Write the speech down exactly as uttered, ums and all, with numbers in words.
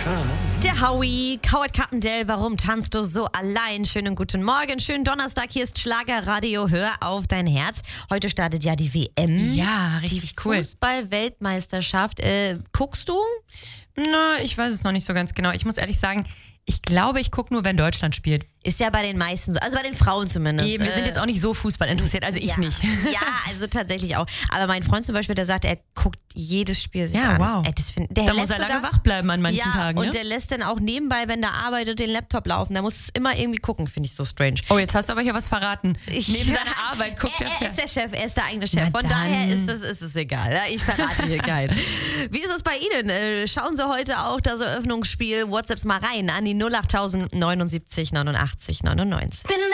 Der Howie, Coward Carpendale, warum tanzt du so allein? Schönen guten Morgen, schönen Donnerstag, hier ist Schlagerradio, hör auf dein Herz. Heute startet ja die W M. Ja, richtig die cool. Fußball-Weltmeisterschaft. Äh, guckst du? Na, ich weiß es noch nicht so ganz genau. Ich muss ehrlich sagen, ich glaube, ich gucke nur, wenn Deutschland spielt. Ist ja bei den meisten so, also bei den Frauen zumindest. Eben, wir sind jetzt auch nicht so Fußball interessiert, also ich ja. nicht. Ja, also tatsächlich auch. Aber mein Freund zum Beispiel, der sagt, er guckt jedes Spiel sich Ja, an. wow. Ey, das find, der Da lässt muss er lange sogar, wach bleiben an manchen ja, Tagen. und Ne? der lässt dann auch nebenbei, wenn der arbeitet, den Laptop laufen. Der muss es immer irgendwie gucken, finde ich so strange. Oh, jetzt hast du aber hier was verraten. Ich, Neben seiner Arbeit guckt er, er er fer- ist der Chef, er ist der eigene Chef. Na Von dann. daher ist es, ist es egal. Ja? Ich verrate hier keinen. Wie ist es bei Ihnen? Äh, Schauen Sie heute auch das Eröffnungsspiel WhatsApps mal rein an die null acht neunundsiebzig neunundachtzig neunundneunzig.